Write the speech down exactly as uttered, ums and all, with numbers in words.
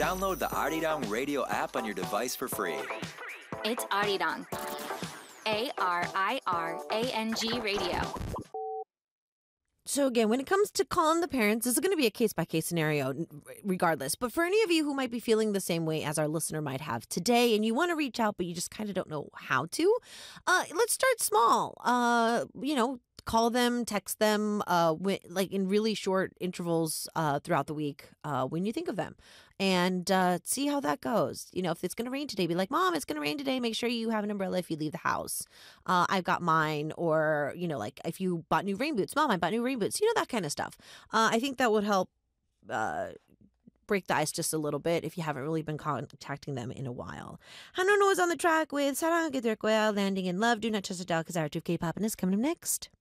Download the Arirang Radio app on your device for free. It's Arirang. A R I R A N G Radio. So again, when it comes to calling the parents, this is going to be a case-by-case scenario regardless. But for any of you who might be feeling the same way as our listener might have today, and you want to reach out, but you just kind of don't know how to, uh, let's start small. Uh, you know, call them, text them, uh, w- like in really short intervals uh, throughout the week uh, when you think of them. And uh, see how that goes. You know, if it's going to rain today, be like, Mom, it's going to rain today. Make sure you have an umbrella if you leave the house. Uh, I've got mine. Or, you know, like if you bought new rain boots, Mom, I bought new rain boots. You know, that kind of stuff. Uh, I think that would help uh, break the ice just a little bit if you haven't really been contacting them in a while. Hanono is on the track with 사랑하게 될 거야, Landing in Love. Do not touch the dial because our two K-pop is coming up next.